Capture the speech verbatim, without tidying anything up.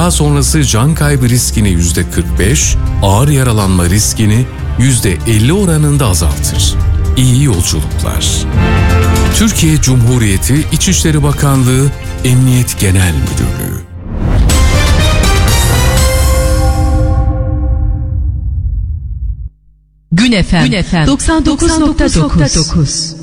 kaza sonrası can kaybı riskini yüzde kırk beş, ağır yaralanma riskini yüzde elli oranında azaltır. İyi yolculuklar. Türkiye Cumhuriyeti İçişleri Bakanlığı Emniyet Genel Müdürlüğü. Gün Efem doksan dokuz nokta dokuz